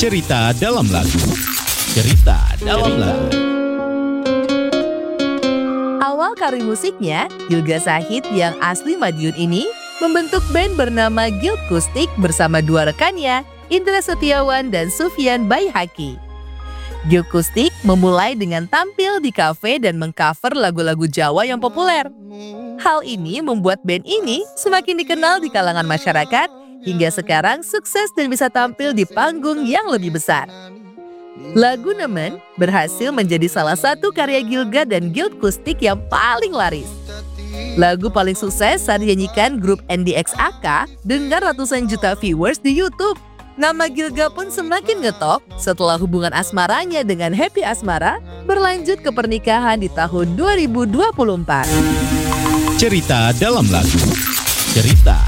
Cerita dalam lagu. Cerita dalam lagu. Awal karir musiknya, Gilga Syahid yang asli Madiun ini membentuk band bernama Gilkustik bersama dua rekannya, Indra Setiawan dan Sufyan Baihaqi. Gilkustik memulai dengan tampil di kafe dan mengcover lagu-lagu Jawa yang populer. Hal ini membuat band ini semakin dikenal di kalangan masyarakat, hingga sekarang sukses dan bisa tampil di panggung yang lebih besar. Lagu Nemen berhasil menjadi salah satu karya Gilga dan Gilkustik yang paling laris. Lagu paling sukses saat dinyanyikan grup NDXAK dengan ratusan juta viewers di YouTube. Nama Gilga pun semakin ngetop setelah hubungan asmaranya dengan Happy Asmara berlanjut ke pernikahan di tahun 2024. Cerita dalam lagu. Cerita